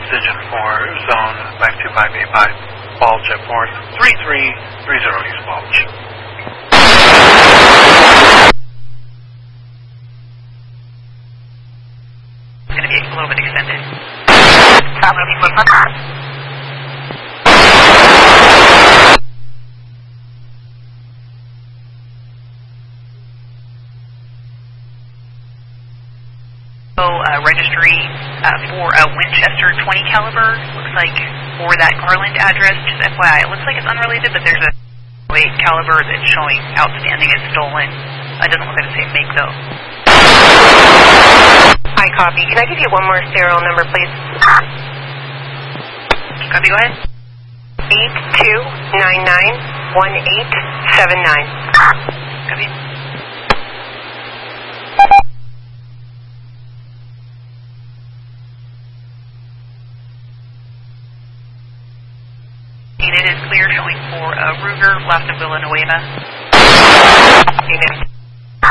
Digit 4, zone 52585, bulge at 4330 East Bulge. It's going to be a little bit extended. Registry for a Winchester 20 caliber, looks like for that Garland address, just FYI, it looks like it's unrelated, but there's a 8 caliber that's showing outstanding as stolen. It doesn't look like the same make though. I copy. Can I give you one more serial number, please? Copy, go ahead. 82991879. Copy. It is clear, showing for Ruger, Last of Villanueva. Amen.